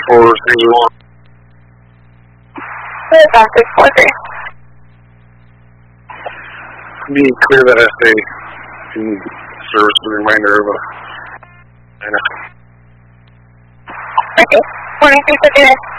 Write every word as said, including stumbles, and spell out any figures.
four three one. Back six four three. Be clear that S A in service for the remainder of a. Okay. Morning, three fifty.